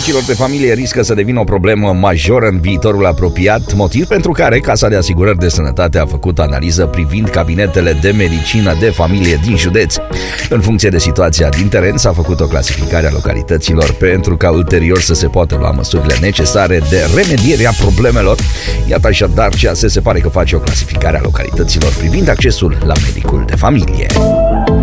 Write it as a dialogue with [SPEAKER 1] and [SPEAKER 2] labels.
[SPEAKER 1] medicilor de familie riscă să devină o problemă majoră în viitorul apropiat, motiv pentru care Casa de Asigurări de Sănătate a făcut analiză privind cabinetele de medicină de familie din județ. În funcție de situația din teren s-a făcut o clasificare a localităților pentru ca ulterior să se poată lua măsurile necesare de remediere a problemelor. Iată așadar ce se pare că face o clasificare a localităților privind accesul la medicul de familie.